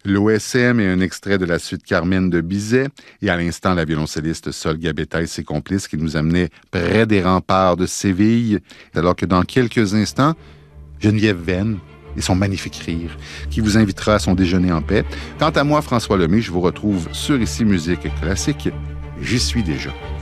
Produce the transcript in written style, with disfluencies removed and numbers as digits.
L'OSM est un extrait de la suite Carmen de Bizet et à l'instant, la violoncelliste Sol Gabetta et ses complices qui nous amenaient près des remparts de Séville, alors que dans quelques instants, Geneviève Venn et son magnifique rire qui vous invitera à son déjeuner en paix. Quant à moi, François Lemay, je vous retrouve sur Ici Musique Classique. J'y suis déjà.